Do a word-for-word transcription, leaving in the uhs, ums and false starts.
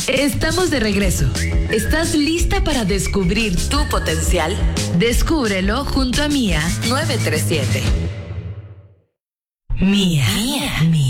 Estamos de regreso. ¿Estás lista para descubrir tu potencial? Descúbrelo junto a Mía nueve tres siete. Mía, Mía, Mía.